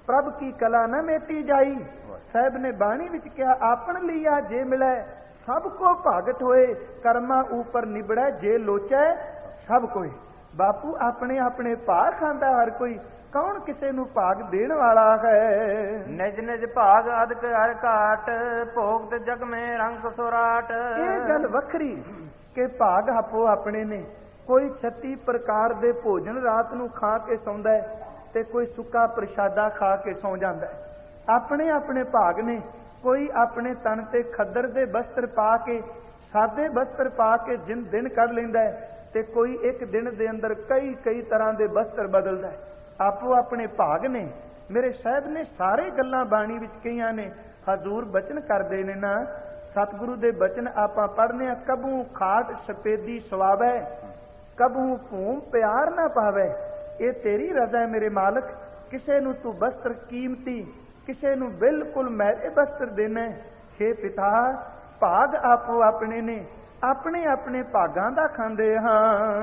प्रभ की कला न मेटी जाई। साहब ने बाणी विच कहा आपन लिया जे मिलै सबको भागत होए, कर्मा ऊपर निबड़ै जे लोचै सब कोई। बापू अपने अपने भाग खांदा हर कोई, कौन किसे नू भाग देण वाला है। निज निज भाग अदक हर घाट, भोगत जग में रंग सुराट। ये गल वखरी के भाग आपो अपने ने। कोई 36 प्रकार दे भोजन रात नू खा के सौंदा है ते कोई सुक्का प्रशादा खा के सौ जांदा है। अपने अपने भाग ने। कोई अपने तन ते खद्दर दे वस्त्र पा के, सादे वस्त्र पा के दिन कढ लैंदा है ते कोई एक दिन दे अंदर कई कई तरह दे वस्त्र बदलदा है। आपो अपने भाग ने। मेरे साहब ने सारे गल्लां बाणी विच कहियां ने। हजूर बचन करदे ने ना, सतगुरु दे बचन आपां पढ़ने आ, कबू खाट सपेदी सवावै, कबू भूम प्यार ना पावै। ये तेरी रजा है मेरे मालक। किसे नू तू वस्त्र कीमती, किसे नू बिल्कुल मैले वस्त्र देना। हे पिता भाग आपो अपने ने, अपने अपने भागां दा खांदे हां।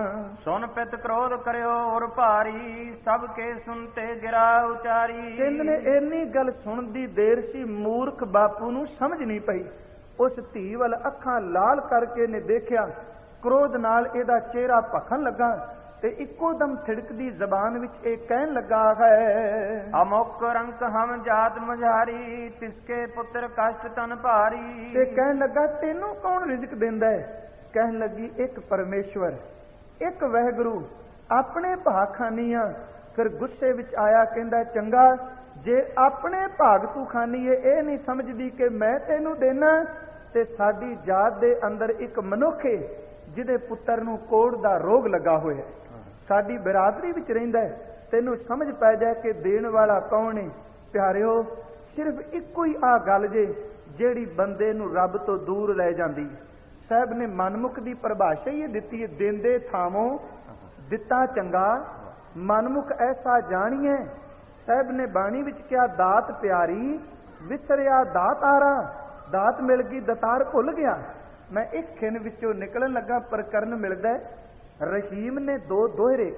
सुन पित क्रोध करियो और भारी, सबके सुनते गिरा उचारी। कहंदे ने इन्नी गल सुन दी देर सी, मूर्ख बापू नू समझ नहीं पई। उस धी वल अखां लाल करके ने देखिया, क्रोध नाल इहदा चेहरा भखन लगा ते इक्को दम थिड़कदी जबान विच एक कहन लगा है, अमुक रंक हम जात मझारी, तिसके पुत्र कष्ट तन भारी। ते कहन लगा तेनू कौन रिजक देंदा है। कहन लगी एक परमेश्वर, एक वाहिगुरू, अपने भाग खानियां। फिर गुस्से विच आया, कहंदा चंगा जे अपने भाग तू खानी है, ये नहीं समझदी कि मैं तेनू देना। ते साडी जात दे अंदर एक मनुख है जिहदे पुत्तर नू कोड़ दा रोग लगा होया है, साडी बिरादरी विच रहिंदा है, तेनू समझ पै जाए कि देण वाला कौन है। प्यारिओ सिर्फ इक्को ही आ गल जे जिहड़ी बंदे नू रब तो दूर लै जांदी। साहब ने मनमुख दी परिभाषा ही दित्ती है, देंदे थावों दिता चंगा, मनमुख ऐसा जानिए। साहब ने बाणी विच कहा दात प्यारी, विसरिया दातारा। दात मिल गई, दतार भुल गया। मैं एक खिन विचों निकलन लगा, प्रकरण मिलदा है रहीम ने दो दोहरे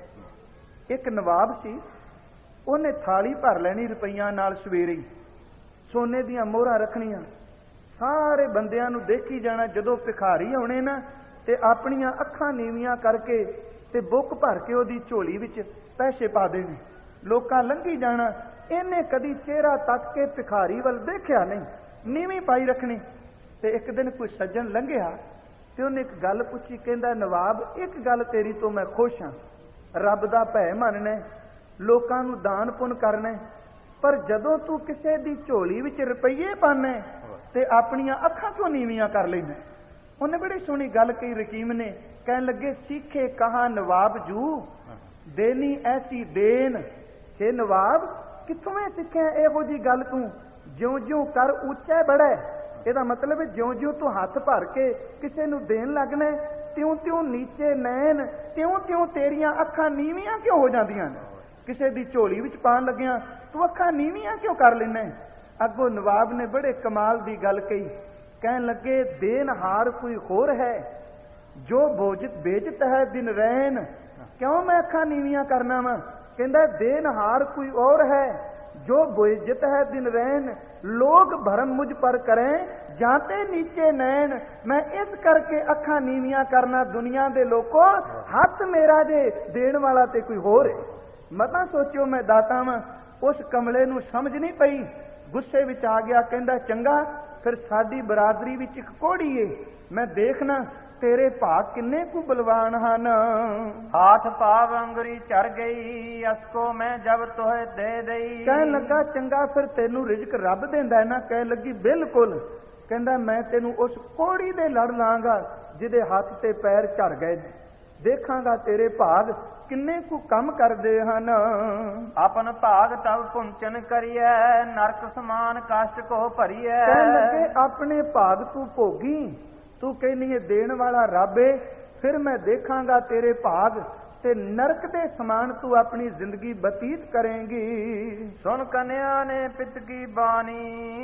कहे। एक नवाब सी, उन्हें थाली भर लैनी रुपईयां नाल, सवेरे सोने दियां मोहरां रखणियां, सारे बंदियां नू देखी जाना। जदों भिखारी आउणे ना ते अपनियां अखां नीवियां करके ते बुक भर के ओदी झोली विच पैसे पा देने। लोकां लंघी जाना, इन्हें कदी चेहरा तक के भिखारी वल देखिया नहीं, नीवी पाई रखनी। ते एक दिन कोई सज्जन लंघिया ते उन्हें एक गल पूछी, कहंदा नवाब एक गल तेरी तो मैं खुश हाँ, रब दा भै मनना, लोकां नू दान पुण्य करना, पर जदों तू किसे दी झोली विच रुपये पाना ते अपनियां अखां क्यों नीवियां कर लैना। उन्हें बड़ी सोहनी गल कही रकीम ने। कहन लगे सीखे कहा नवाब जू, देनी ऐसी देन। हे नवाब कित्थों सिੱਖਿਆ ਇਹੋ जी गल तू, ज्यों ज्यों कर ऊंचा बढ़े। ਇਹਦਾ मतलब है ज्यों ज्यों तू हथ भर के किसी नू देन लगना, त्यों त्यों नीचे नैन, त्यों त्यों तेरियां अखां नीवियां क्यों हो जांदियां ने। किसी दी झोली विच पान लग्या तू अखां नीवियां क्यों कर लेना। अगों नवाब ने बड़े कमाल दी गल कही, कहन लगे देनहार कोई होर है, जो बेजत है दिन रैन। क्यों मैं अखां नीवियां करना वा। कहंदा देनहार कोई और है, जो बेइज्जत है दिन रैन। लोग भरम मुझ पर करें, जाते नीचे नैन। मैं इस करके अखां नीवियां करना, दुनिया दे लोगों हथ मेरा जे देण वाला ते कोई होर है। मता सोचो मैं दाता वां। उस कमले नू समझ नहीं पई, गुस्से विच आ गया। कहंदा चंगा फिर साडी बरादरी विच इक कोड़ी है, मैं देखना तेरे भाग किन्ने कु बलवान हन। हाथ पाव अंगुरी चढ़ गई, असको मैं जब तोहे दे दई। कहन लगा चंगा फिर तेनू रिजक रब देंदा है ना। कह लगी बिल्कुल। कहंदा मैं तेनू उस कोड़ी दे लड़ लांगा जिहदे हथ ते पैर झड़ गए, देखांगा तेरे भाग किन्ने कु कम करदे हन। अपन भाग तब पुंचन करिए, नरक समान कष्ट को भरिए। कहन लगे अपने भाग तू भोगी, तू कहनी है देण वाला रब है, फिर मैं देखांगा तेरे भाग ते नरक दे समान तू अपनी जिंदगी बतीत करेंगी। सुन कन्या ने पित की बानी,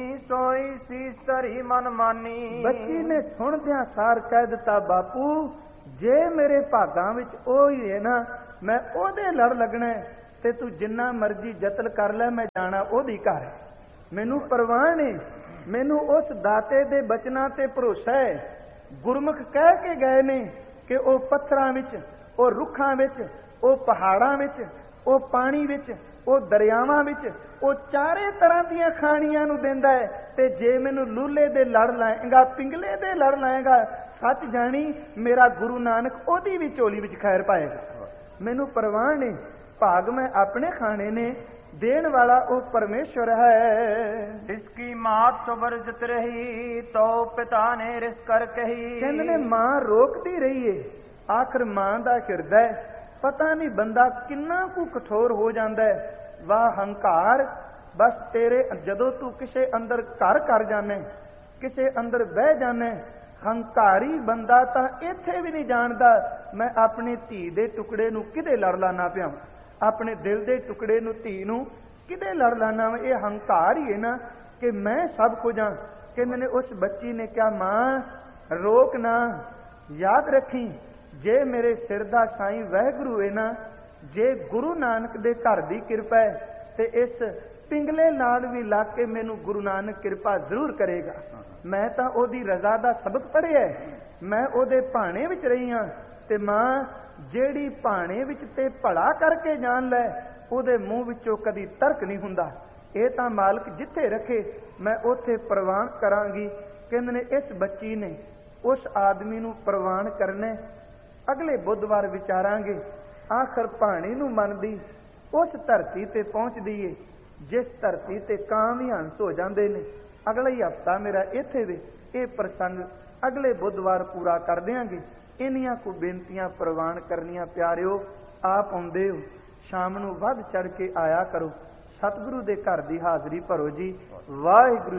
सोई शीस धरी मन मानी। बच्ची ने सुनदियां सार कह दिता बापू जे मेरे भागां विच ओ ही है ना, मैं ओदे लड़ लगना। ਤੇ ਤੂੰ ਜਿੰਨਾ ਮਰਜ਼ੀ ਜਤਨ ਕਰ ਲੈ, ਮੈਂ ਜਾਣਾ ਉਹਦੀ ਘਰ। ਮੈਨੂੰ ਪ੍ਰਵਾਹ ਨਹੀਂ, ਮੈਨੂੰ ਉਸ ਦਾਤੇ ਦੇ ਬਚਨਾਂ ਤੇ ਭਰੋਸਾ ਹੈ। ਗੁਰਮੁਖ ਕਹਿ ਕੇ ਗਏ ਨੇ ਕਿ ਉਹ ਪੱਥਰਾਂ ਵਿੱਚ, ਉਹ ਰੁੱਖਾਂ ਵਿੱਚ, ਉਹ ਪਹਾੜਾਂ ਵਿੱਚ, ਉਹ ਪਾਣੀ ਵਿੱਚ, ਉਹ ਦਰਿਆਵਾਂ ਵਿੱਚ, ਉਹ ਚਾਰੇ ਤਰ੍ਹਾਂ ਦੀਆਂ ਖਾਣੀਆਂ ਨੂੰ ਦਿੰਦਾ ਹੈ। ਤੇ ਜੇ ਮੈਨੂੰ ਲੂਲੇ ਦੇ ਲੜ ਲਾਏਗਾ, ਪਿੰਗਲੇ ਦੇ ਲੜ ਲਾਏਗਾ, ਸੱਚ ਜਾਣੀ ਮੇਰਾ ਗੁਰੂ ਨਾਨਕ ਉਹਦੀ ਵੀ ਝੋਲੀ ਵਿੱਚ ਖੈਰ ਪਾਏਗਾ। ਮੈਨੂੰ ਪ੍ਰਵਾਹ ਨਹੀਂ, ਭਾਗ ਮੈਂ ਆਪਣੇ ਖਾਣੇ ਨੇ, ਦੇਣ ਵਾਲਾ ਉਹ ਪਰਮੇਸ਼ਵਰ ਹੈ। जिसकी मात सुबरजत रही तो पिता ने रिस कर कही। ਕਹਿੰਦੇ ਨੇ ਮਾਂ ਰੋਕਦੀ ਰਹੀ ਏ, ਆਖਰ ਮਾਂ ਦਾ ਹਿਰਦਾ ਪਤਾ ਨਹੀਂ ਬੰਦਾ ਕਿੰਨਾ ਕੁ ਕਠੋਰ ਹੋ ਜਾਂਦਾ ਹੈ। ਵਾਹ ਹੰਕਾਰ, ਬਸ ਤੇਰੇ ਜਦੋਂ ਤੂੰ ਕਿਸੇ ਅੰਦਰ ਘਰ ਕਰ ਜਾਵੇਂ, ਕਿਸੇ ਅੰਦਰ ਬਹਿ ਜਾਵੇਂ, ਹੰਕਾਰੀ ਬੰਦਾ ਤਾਂ ਇੱਥੇ ਵੀ ਨਹੀਂ ਜਾਣਦਾ ਮੈਂ ਆਪਣੀ ਧੀ ਦੇ ਟੁਕੜੇ ਨੂੰ ਕਿਹਦੇ ਲੜ ਲਾਣਾ ਪਿਆ, ਆਪਣੇ ਦਿਲ ਦੇ ਟੁਕੜੇ ਨੂੰ, ਧੀ ਨੂੰ ਕਿਹਦੇ ਲੜ ਲਾਣਾ। ਇਹ ਹੰਕਾਰ ਹੀ ਹੈ ਨਾ ਕਿ ਮੈਂ ਸਭ ਕੁਝ ਹਾਂ। ਕਹਿੰਦੇ ਨੇ ਉਸ ਬੱਚੀ ਨੇ ਕਿਹਾ, ਮਾਂ ਰੋਕ ਨਾ, ਯਾਦ ਰੱਖੀ ਜੇ ਮੇਰੇ ਸਿਰ ਦਾ ਸਾਈਂ ਵਾਹਿਗੁਰੂ ਹੈ ਨਾ, ਜੇ ਗੁਰੂ ਨਾਨਕ ਦੇ ਘਰ ਦੀ ਕਿਰਪਾ ਹੈ ਤੇ ਇਸ ਪਿੰਗਲੇ ਨਾਲ ਵੀ ਲੱਗ ਕੇ ਮੈਨੂੰ ਗੁਰੂ ਨਾਨਕ ਕਿਰਪਾ ਜ਼ਰੂਰ ਕਰੇਗਾ। ਮੈਂ ਤਾਂ ਉਹਦੀ ਰਜ਼ਾ ਦਾ ਸਬਕ ਪੜ੍ਹਿਆ, ਮੈਂ ਉਹਦੇ ਭਾਣੇ ਵਿੱਚ ਰਹੀ ਹਾਂ। ਤੇ ਮਾਂ ਜਿਹੜੀ ਭਾਣੇ ਵਿੱਚ ਤੇ ਭਲਾ ਕਰਕੇ ਜਾਣ ਲੈ, ਉਹਦੇ ਮੂੰਹ ਵਿੱਚੋਂ ਕਦੀ ਤਰਕ ਨਹੀਂ ਹੁੰਦਾ। ਇਹ ਤਾਂ ਮਾਲਕ ਜਿੱਥੇ ਰੱਖੇ ਮੈਂ ਉੱਥੇ ਪ੍ਰਵਾਨ ਕਰਾਂਗੀ। ਕਹਿੰਦੇ ਨੇ ਇਸ ਬੱਚੀ ਨੇ ਉਸ ਆਦਮੀ ਨੂੰ ਪ੍ਰਵਾਨ ਕਰਨੇ, ਅਗਲੇ ਬੁੱਧਵਾਰ ਵਿਚਾਰਾਂਗੇ। ਆਖਰ ਭਾਣੇ ਨੂੰ ਮੰਨਦੀ ਉਸ ਧਰਤੀ ਤੇ ਪਹੁੰਚਦੀ ਏ ਜਿਸ ਧਰਤੀ ਤੇ ਕਾਂ ਵੀ ਹੰਸ ਹੋ ਜਾਂਦੇ ਨੇ। ਅਗਲਾ ਹੀ ਹਫ਼ਤਾ ਮੇਰਾ ਇੱਥੇ ਦੇ ਇਹ ਪ੍ਰਸੰਗ ਅਗਲੇ ਬੁੱਧਵਾਰ ਪੂਰਾ ਕਰ ਦਿਆਂਗੇ। ਇੰਨੀਆਂ ਕੁ ਬੇਨਤੀਆਂ ਪ੍ਰਵਾਨ ਕਰਨੀਆਂ। ਪਿਆਰਿਓ, ਆਪ ਆਉਂਦੇ ਹੋ, ਸ਼ਾਮ ਨੂੰ ਵੱਧ ਚੜ ਕੇ ਆਇਆ ਕਰੋ, ਸਤਿਗੁਰੂ ਦੇ ਘਰ ਦੀ ਹਾਜ਼ਰੀ ਭਰੋ ਜੀ। ਵਾਹਿਗੁਰੂ।